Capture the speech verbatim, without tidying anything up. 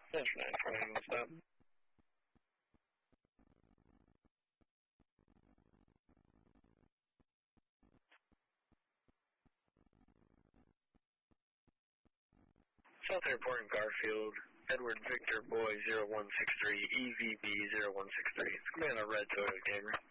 That's nine twenty, what's up? South Airport in Garfield, Edward Victor Boy zero one six three, E V B zero one six three. It's command on red Toyota Camry.